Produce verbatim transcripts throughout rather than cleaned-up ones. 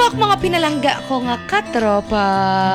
Sulok mga pinalangga ko nga katropa.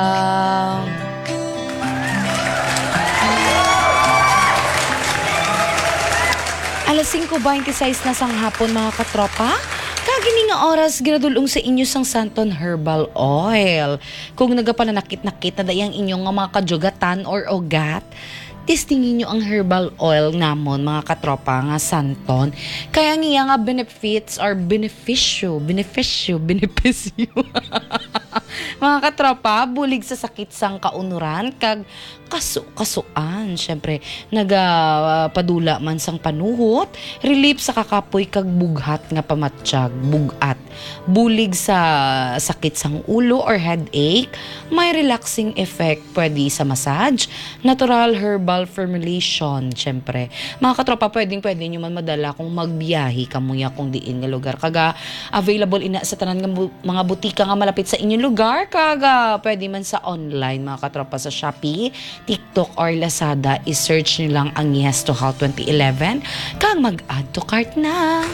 Alas singko twenty-six na sang hapon mga katropa. Kagini nga oras ginadulong sa inyo sang Santon Herbal Oil. Kung nagapananakit-nakit na dayang inyong nga mga kajugatan or ugat, testingin nyo ang herbal oil namon mga katropa nga Santon. Kaya nga nga benefits or beneficio, beneficio, beneficio. Mga katropa, bulig sa sakit sang kaunuran kag kasu-kasuan. Siyempre, nagapadula man sang panuhot, relief sa kakapoy kag bughat nga pamatsyag, bugat. Bulig sa sakit sang ulo or headache, may relaxing effect pwede sa massage, natural herbal formulation. Siyempre, mga katropa, pwedeng pwede nyo man madala kung magbiyahi kamuya kung diin nga lugar. Kaga, available ina sa tanan nga bu- mga butika nga malapit sa inyong lugar. Kaga, pwede man sa online mga katropa sa Shopee, TikTok or Lazada, i-search nyo lang ang Yes to Health twenty eleven kang mag-add to cart na.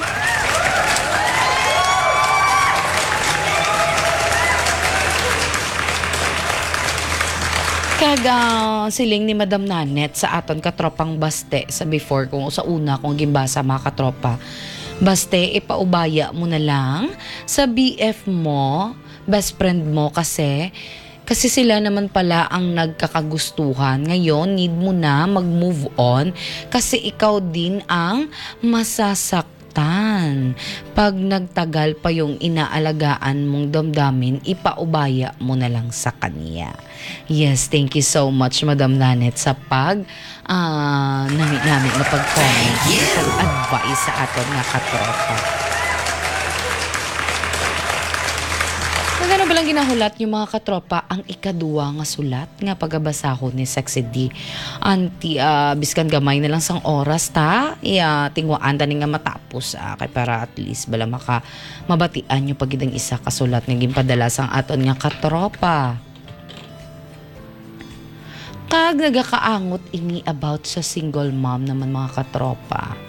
Kaga siling ni Madam Nanet sa aton katropang baste sa before kung sa una kung gimbasa mga katropa. Baste, ipaubaya mo na lang sa B F mo, best friend mo kasi Kasi sila naman pala ang nagkakagustuhan. Ngayon, need mo na mag-move on kasi ikaw din ang masasaktan. Pag nagtagal pa yung inaalagaan mong damdamin, ipaubaya mo na lang sa kanya. Yes, thank you so much, Madam Nanet, sa pag uh, namin na pag-comment sa advice sa aton nga katropa. Ano ba lang ginahulat yung mga katropa ang ikaduwa nga sulat nga pagabasahon ni Sexy D. Anti, uh, biskan gamay na lang sang oras ta, iya, tingwaan ta nga matapos uh, kay para at least bala maka mabatian yung pagidang isa kasulat nga ginpadala sang aton nga katropa. Kag nagakaangot ini about sa single mom naman mga katropa.